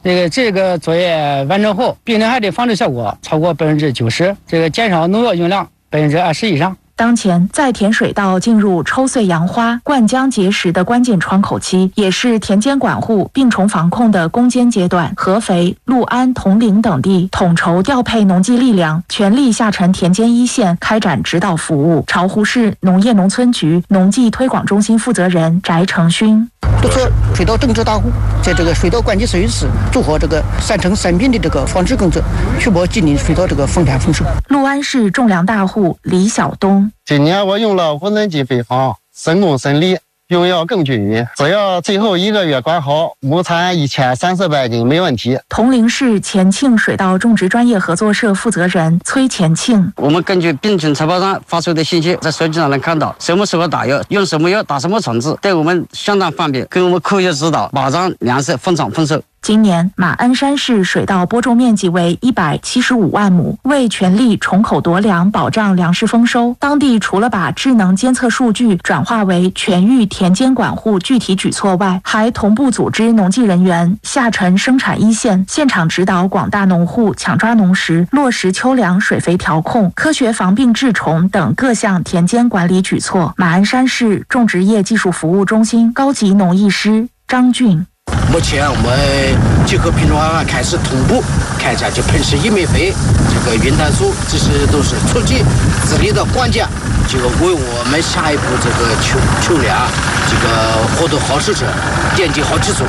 这个作业完成后，病虫害的防治效果超过90%，减少农药用量20%以上。 当前，在田水稻进入抽穗扬花、灌浆结实的关键窗口期，也是田间管护、病虫防控的攻坚阶段。合肥、六安、铜陵等地统筹调配农技力量，全力下沉田间一线，开展指导服务。巢湖市农业农村局农技推广中心负责人翟成勋。 督促水稻种植大户在水稻灌机设计时做好3成3品的防治工作，确保吉林水稻丰产丰收。 六安市种粮大户李晓东， 今年我用了无人机飞防，深耕深犁，用药更均匀，只要最后1个月管好，亩产1300斤没问题。 铜陵市前庆水稻种植专业合作社负责人崔前庆， 我们根据病虫采报上发出的信息，在手机上能看到什么时候打药，用什么药打什么虫子，对我们相当方便，给我们科学指导，保障粮食丰产丰收。 今年马鞍山市水稻播种面积为175万亩，为全力重口夺粮，保障粮食丰收，当地除了把智能监测数据转化为全域田间管护具体举措外，还同步组织农技人员下沉生产一线，现场指导广大农户抢抓农时，落实秋粮水肥调控、科学防病治虫等各项田间管理举措。马鞍山市种植业技术服务中心高级农艺师张俊， 目前我们结合病虫害法开始同步开展喷施医美肥、云弹素，这些都是促进治理的关键，为我们下一步秋粮获得好市场奠定好基础。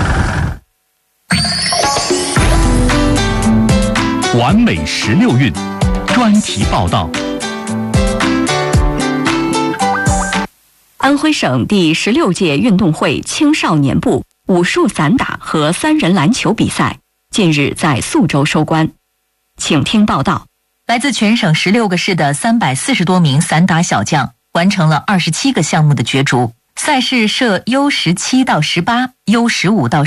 完美16运专题报道。 安徽省第16届运动会青少年部武术散打和3人篮球比赛近日在宿州收官，请听报道。 来自全省16个市的340多名散打小将完成了27个项目的角逐。赛事设 U17到18、U15到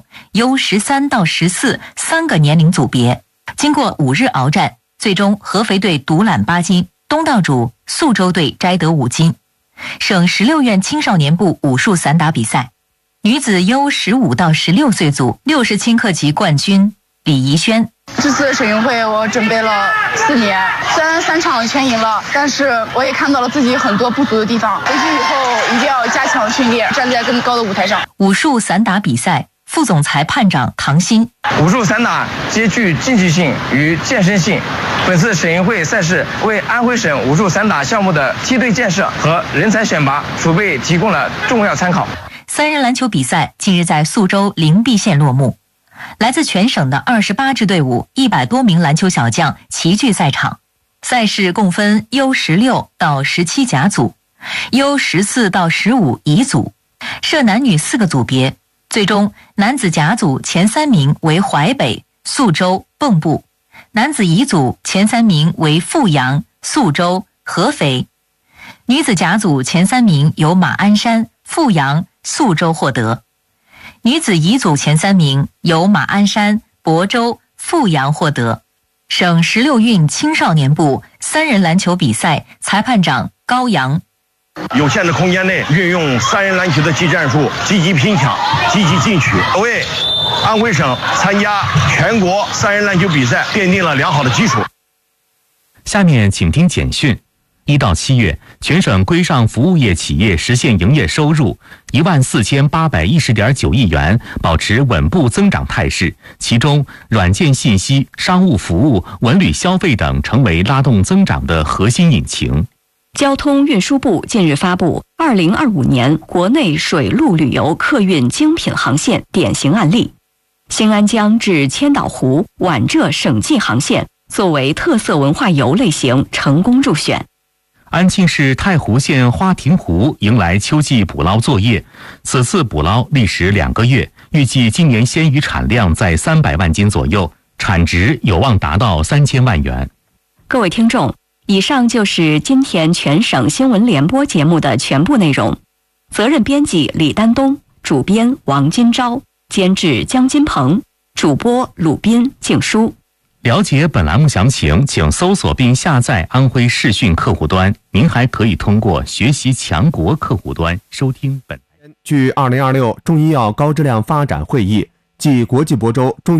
16、U13到14 3个年龄组别，经过5日鏖战，最终合肥队独揽8金，东道主宿州队摘得5金。省16院青少年部武术散打比赛，女子 U15到16岁组60轻克级冠军李怡轩。 这次省运会我准备了4年，虽然3场全赢了，但是我也看到了自己很多不足的地方，回去以后一定要加强训练，站在更高的舞台上。 武术散打比赛副总裁判长唐鑫， 武术散打兼具竞技性与健身性，本次省运会赛事为安徽省武术散打项目的梯队建设和人才选拔储备提供了重要参考。 3人篮球比赛近日在宿州灵璧县落幕，来自全省的28支队伍100多名篮球小将齐聚赛场。赛事共分 U16到17甲组、U14到15乙组，设男女4个组别。最终男子甲组前3名为淮北、宿州、蚌埠，男子乙组前3名为阜阳、宿州、合肥，女子甲组前3名由马鞍山、阜阳、宿州获得，女子乙组前3名由马鞍山、亳州、阜阳获得。省16运青少年部3人篮球比赛裁判长高阳， 有限的空间内运用3人篮球的技战术，积极拼抢，积极进取，为安徽省参加全国3人篮球比赛奠定了良好的基础。 下面请听简讯。1到7月，全省规上服务业企业实现营业收入14810.9亿元，保持稳步增长态势。其中，软件信息、商务服务、文旅消费等成为拉动增长的核心引擎。 交通运输部近日发布2025年国内水陆旅游客运精品航线典型案例，新安江至千岛湖、皖浙省际航线作为特色文化游类型成功入选。 安庆市太湖县花亭湖迎来秋季捕捞作业，此次捕捞历时2个月，预计今年鲜鱼产量在300万斤左右，产值有望达到3000万元。 各位听众，以上就是今天全省新闻联播节目的全部内容。责任编辑李丹东，主编王金钊，监制江金鹏，主播鲁斌、静书。 了解本栏目详情，请搜索并下载安徽视讯客户端。您还可以通过学习强国客户端收听本。 据2026中医药高质量发展会议暨国际亳州中医